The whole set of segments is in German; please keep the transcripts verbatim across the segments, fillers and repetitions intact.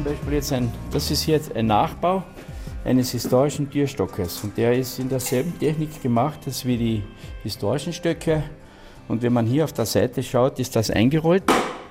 Beispiel jetzt ein, das ist jetzt ein Nachbau eines historischen Türstockes. Und der ist in derselben Technik gemacht als wie die historischen Stöcke. Und wenn man hier auf der Seite schaut, ist das eingerollt.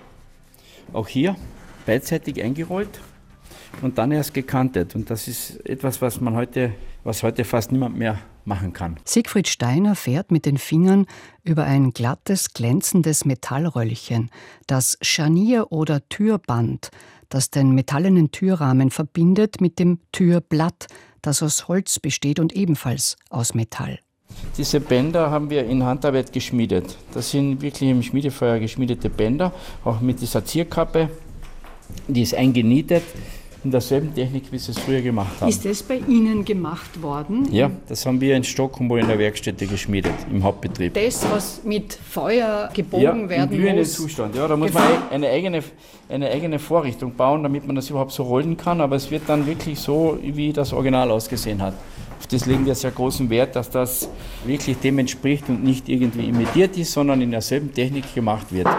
Auch hier beidseitig eingerollt und dann erst gekantet. Und das ist etwas, was man heute, was heute fast niemand mehr machen kann. Siegfried Steiner fährt mit den Fingern über ein glattes, glänzendes Metallröllchen, das Scharnier oder Türband, das den metallenen Türrahmen verbindet mit dem Türblatt, das aus Holz besteht und ebenfalls aus Metall. Diese Bänder haben wir in Handarbeit geschmiedet. Das sind wirklich im Schmiedefeuer geschmiedete Bänder, auch mit dieser Zierkappe. Die ist eingenietet in derselben Technik, wie sie es früher gemacht haben. Ist das bei Ihnen gemacht worden? Ja, das haben wir in Stockholm in der Werkstätte geschmiedet, im Hauptbetrieb. Das, was mit Feuer gebogen ja, werden im glühenden muss? Zustand. Ja, da muss man eine eigene, eine eigene Vorrichtung bauen, damit man das überhaupt so rollen kann. Aber es wird dann wirklich so, wie das Original ausgesehen hat. Auf das legen wir sehr großen Wert, dass das wirklich dem entspricht und nicht irgendwie imitiert ist, sondern in derselben Technik gemacht wird.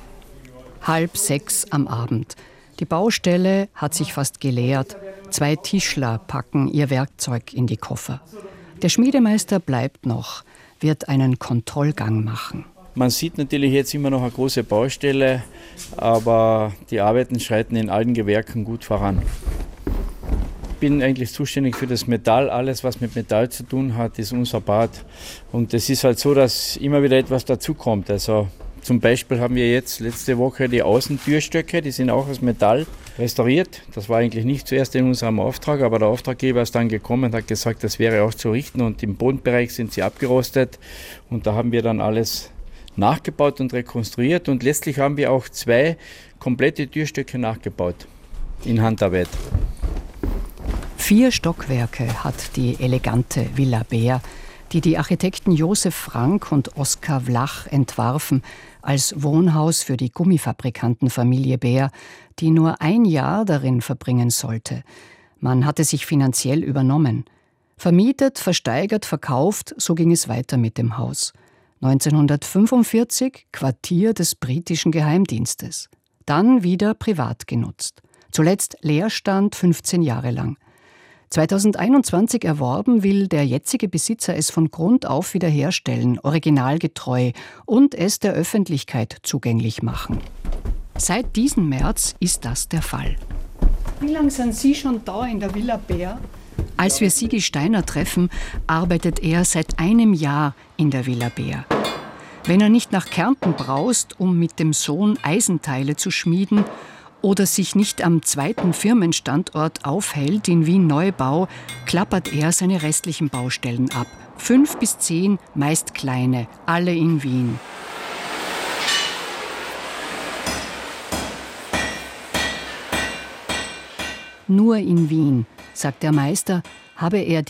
Halb sechs am Abend. Die Baustelle hat sich fast geleert. Zwei Tischler packen ihr Werkzeug in die Koffer. Der Schmiedemeister bleibt noch, wird einen Kontrollgang machen. Man sieht natürlich jetzt immer noch eine große Baustelle, aber die Arbeiten schreiten in allen Gewerken gut voran. Ich bin eigentlich zuständig für das Metall. Alles, was mit Metall zu tun hat, ist unser Part. Und es ist halt so, dass immer wieder etwas dazukommt. Also zum Beispiel haben wir jetzt letzte Woche die Außentürstöcke, die sind auch aus Metall restauriert. Das war eigentlich nicht zuerst in unserem Auftrag, aber der Auftraggeber ist dann gekommen und hat gesagt, das wäre auch zu richten. Und im Bodenbereich sind sie abgerostet und da haben wir dann alles nachgebaut und rekonstruiert. Und letztlich haben wir auch zwei komplette Türstöcke nachgebaut in Handarbeit. Vier Stockwerke hat die elegante Villa Bär, die die Architekten Josef Frank und Oskar Vlach entwarfen als Wohnhaus für die Gummifabrikantenfamilie Bär, die nur ein Jahr darin verbringen sollte. Man hatte sich finanziell übernommen. Vermietet, versteigert, verkauft, so ging es weiter mit dem Haus. neunzehnhundertfünfundvierzig Quartier des britischen Geheimdienstes. Dann wieder privat genutzt. Zuletzt Leerstand fünfzehn Jahre lang. zweitausendeinundzwanzig erworben, will der jetzige Besitzer es von Grund auf wiederherstellen, originalgetreu, und es der Öffentlichkeit zugänglich machen. Seit diesem März ist das der Fall. Wie lange sind Sie schon da in der Villa Bär? Als wir Sigi Steiner treffen, arbeitet er seit einem Jahr in der Villa Bär. Wenn er nicht nach Kärnten braust, um mit dem Sohn Eisenteile zu schmieden, oder sich nicht am zweiten Firmenstandort aufhält in Wien-Neubau, klappert er seine restlichen Baustellen ab. Fünf bis zehn, meist kleine, alle in Wien. Nur in Wien, sagt der Meister, habe er